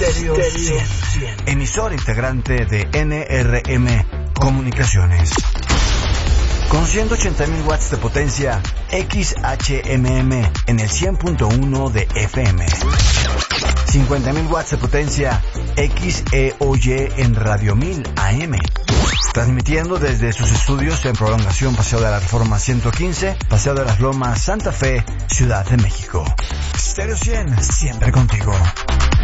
Stereo 100. Emisora integrante de NRM Comunicaciones. Con 180.000 watts de potencia, XHMM en el 100.1 de FM. 50.000 watts de potencia, XEOY en Radio 1000 AM. Transmitiendo desde sus estudios en Prolongación Paseo de la Reforma 115, Paseo de las Lomas, Santa Fe, Ciudad de México. Stereo 100, siempre contigo.